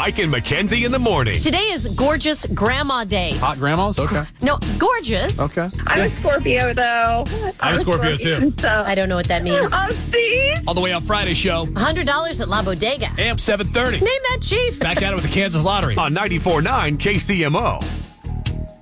Mike and Mackenzie in the morning. Today is Gorgeous Grandma Day. Hot grandmas? Okay. No, gorgeous. Okay. I'm a Scorpio, though. I'm a Scorpio, too. So. I don't know what that means. Oh, see? On the Way Out Friday show. $100 at La Bodega. AM 730. Name that, Chief. Back at it with the Kansas Lottery. On 94.9 KCMO.